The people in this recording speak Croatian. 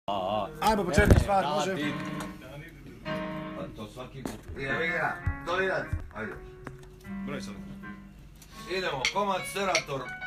Ajmo početku stvar, može. To svaki put. Jebi ga, to idem. Ajde. Broj sad. Idemo, komad Serator.